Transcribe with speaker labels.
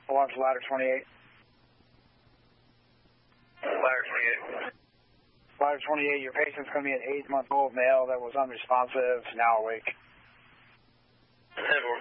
Speaker 1: Hold on to ladder 28.
Speaker 2: Ladder 28.
Speaker 1: Ladder 28, your patient's going to be an 8-month-old male that was unresponsive, now awake.
Speaker 2: 10-4.